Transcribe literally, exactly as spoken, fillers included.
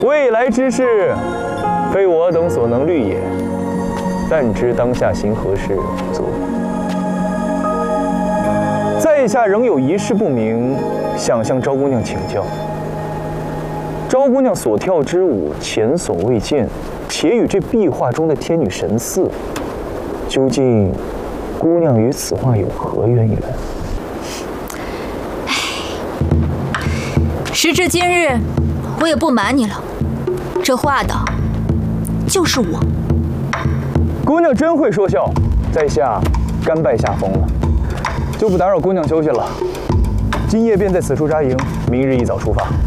未来之事，非我等所能虑也。但知当下行何事，则在下仍有一事不明，想向昭姑娘请教。昭姑娘所跳之舞前所未见，且与这壁画中的天女神似，究竟姑娘与此画有何渊源？ 时至今日，我也不瞒你了，这画的就是我。 姑娘真会说笑，在下甘拜下风了，就不打扰姑娘休息了。今夜便在此处扎营，明日一早出发。